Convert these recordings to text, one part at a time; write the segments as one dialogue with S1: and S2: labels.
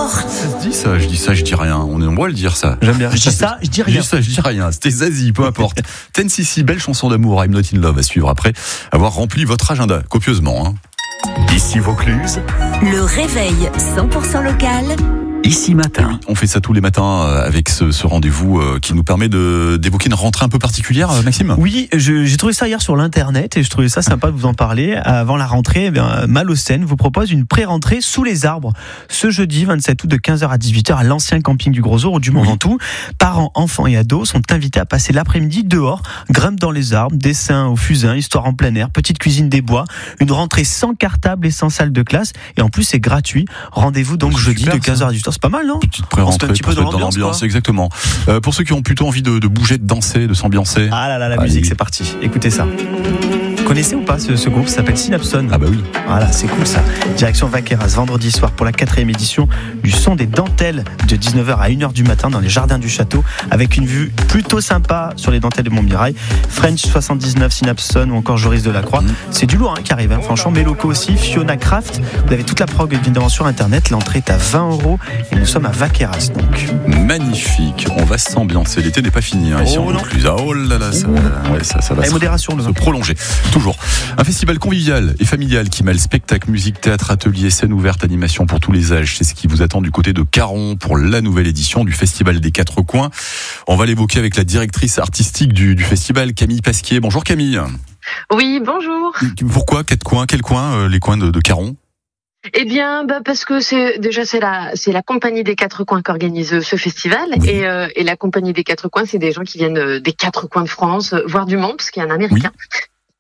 S1: porte.
S2: Je dis ça, je dis rien. On est nombreux à le dire ça.
S3: J'aime bien. Je dis ça, je dis rien.
S2: Je dis rien. C'était Zazie, peu importe. Ten-Sissi, belle chanson d'amour, I'm Not In Love à suivre après avoir rempli votre agenda copieusement. Ici Vaucluse.
S1: Le réveil 100% local.
S2: Ici Matin. Oui, on fait ça tous les matins avec ce rendez-vous qui nous permet d'évoquer une rentrée un peu particulière, Maxime.
S3: Oui, j'ai trouvé ça hier sur l'internet et je trouvais ça sympa de vous en parler. Avant la rentrée, Malocène vous propose une pré-rentrée sous les arbres ce jeudi 27 août de 15h à 18h à l'ancien camping du Gros Ours du Mont Ventoux. Parents, enfants et ados sont invités à passer l'après-midi dehors, grimpe dans les arbres, dessin au fusain, histoire en plein air, petite cuisine des bois, une rentrée sans cartable et sans salle de classe et en plus c'est gratuit. Rendez-vous donc jeudi de 15h à 18h. C'est pas mal, non?
S2: Petite pré-rentrée,
S3: un petit peu dans l'ambiance,
S2: exactement. Pour ceux qui ont plutôt envie de bouger, de danser, de s'ambiancer.
S3: Ah là là, la musique, c'est parti. Écoutez ça. Vous connaissez ou pas ce groupe? Ça s'appelle Synapson.
S2: Ah bah oui.
S3: Voilà, c'est cool ça. Direction Vaqueras, vendredi soir pour la 4e édition du son des dentelles de 19h à 1h du matin dans les jardins du château avec une vue plutôt sympa sur les dentelles de Montmirail. French 79, Synapson ou encore Joris Delacroix. C'est du lourd qui arrive, franchement. Mes locaux aussi, Fiona Craft. Vous avez toute la prog évidemment sur internet. L'entrée est à 20€ et nous sommes à Vaqueras donc.
S2: Magnifique. On va s'ambiancer. L'été n'est pas fini ici en Vaucluse. Oh là là, ça va
S3: modération,
S2: se prolonger. Toujours. Un festival convivial et familial qui mêle spectacle, musique, théâtre, atelier, scène ouverte, animation pour tous les âges. C'est ce qui vous attend du côté de Caron pour la nouvelle édition du Festival des Quatre Coins. On va l'évoquer avec la directrice artistique du festival, Camille Pasquier. Bonjour Camille.
S4: Oui, bonjour.
S2: Pourquoi Quatre Coins? Quels coins? Les coins de Caron?
S4: Eh bien, parce que c'est la compagnie des Quatre Coins qui organise ce festival. Oui. Et la compagnie des Quatre Coins, c'est des gens qui viennent des quatre coins de France, voire du monde, parce qu'il y a un Américain. Oui.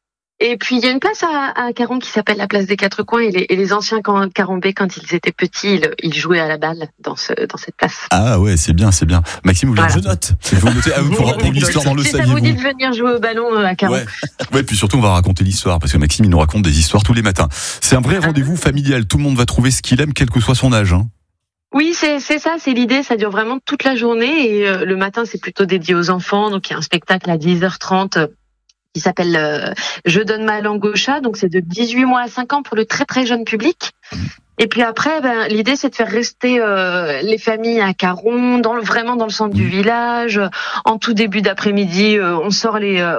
S4: Et puis il y a une place à Caron qui s'appelle la place des Quatre Coins et les anciens Caronbais, quand ils étaient petits, ils jouaient à la balle dans cette place.
S2: Ah ouais, c'est bien. Maxime, vous voulez
S3: je note.
S2: Vous notez pour raconter l'histoire dans le saviez-vous.
S4: Si ça vous dit de venir jouer au ballon à Caron.
S2: Ouais, puis surtout on va raconter l'histoire parce que Maxime il nous raconte des histoires tous les matins. C'est un vrai rendez-vous familial. Tout le monde va trouver ce qu'il aime, quel que soit son âge.
S4: Oui, c'est ça, c'est l'idée. Ça dure vraiment toute la journée et le matin c'est plutôt dédié aux enfants. Donc il y a un spectacle à 10h30. Qui s'appelle Je donne ma langue au chat, donc c'est de 18 mois à 5 ans pour le très très jeune public. Et puis après, l'idée c'est de faire rester les familles à Caron, vraiment dans le centre du village. En tout début d'après-midi, on sort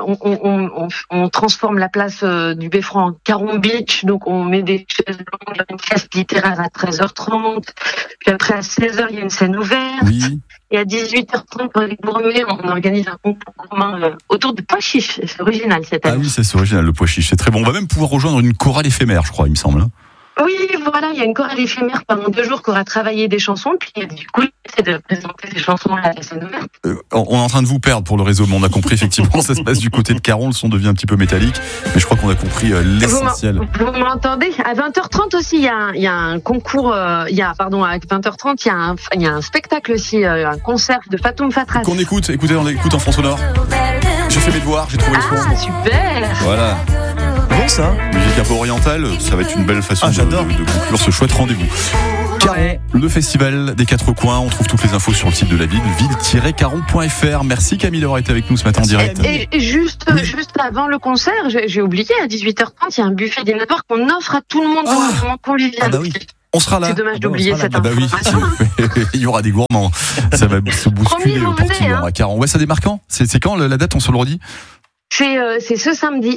S4: on transforme la place du Beffroi en Caron Beach, donc on met des chaises longues, une classe littéraire à 13h30. Puis après à 16h, il y a une scène ouverte.
S2: Oui.
S4: Et à 18h30, pour les gourmets, on organise un concours commun autour de pois chiches. C'est original cette année.
S2: Ah oui, c'est original, le pois chiche. C'est très bon. On va même pouvoir rejoindre une chorale éphémère, je crois, il me semble.
S4: Oui, voilà, il y a une chorale éphémère pendant 2 jours qui aura travaillé des chansons. Puis du coup, c'est de présenter ces chansons à la scène ouverte.
S2: On est en train de vous perdre pour le réseau, mais on a compris effectivement, ça se passe du côté de Caron, le son devient un petit peu métallique. Mais je crois qu'on a compris l'essentiel.
S4: Vous m'entendez? À 20h30 aussi, il y a un concours, à 20h30, il y a un spectacle aussi, un concert de Fatoum Fatras.
S2: Qu'on écoute, on l'écoute en fond sonore. J'ai fait mes devoirs, j'ai trouvé le son.
S4: Ah, super!
S2: Voilà.
S3: Bon ça.
S2: Musique un peu orientale, ça va être une belle façon de conclure ce chouette rendez-vous. Caron, le festival des Quatre Coins, on trouve toutes les infos sur le site de la ville, ville-caron.fr. Merci Camille d'avoir été avec nous ce matin en direct.
S4: Et juste avant le concert, j'ai oublié, à 18h30, il y a un buffet dînatoire qu'on offre à tout le monde pour un moment convivial.
S2: Ah bah oui. On sera là.
S4: C'est dommage d'oublier cette
S2: information. Oui. Il y aura des gourmands. Ça va se bousculer le portillon à Caron. Ouais, ça démarre quand? C'est quand la date, on se le redit?
S4: C'est ce samedi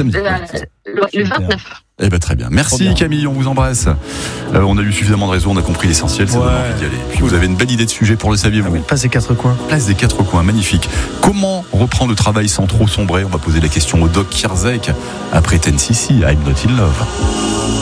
S4: le 29.
S2: Eh ben très bien. Merci Camille, on vous embrasse. On a eu suffisamment de réseaux, on a compris l'essentiel, c'est vraiment envie d'y aller. Puis vous avez une belle idée de sujet pour le saviez-vous.
S3: Place des Quatre Coins.
S2: Place des Quatre Coins, magnifique. Comment reprendre le travail sans trop sombrer? On va poser la question au doc Kierzek après Ten-Sissi, I'm Not In Love.